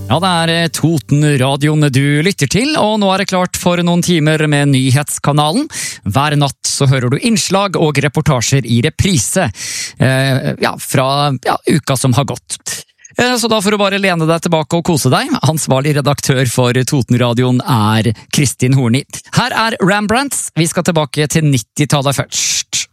Ja, det Toten-radioen du lytter til, og nå det klart for noen timer med nyhetskanalen. Hver natt så hører du innslag og reportasjer i reprise, fra uka som har gått. Så da får du bare lene deg tilbake og kose deg. Ansvarlig redaktør for Toten-radioen Kristin Horni. Her Rembrandts. Vi skal tilbake til 90-tallet først.